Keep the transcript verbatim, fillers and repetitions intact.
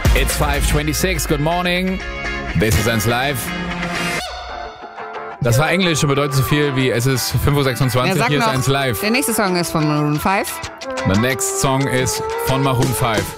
It's five twenty-six, good morning. This is eins live. Das war Englisch und bedeutet so viel wie es ist fünf Uhr sechsundzwanzig, Ja, hier noch, ist eins live. Der nächste Song ist von Maroon five. The next song ist von Maroon five.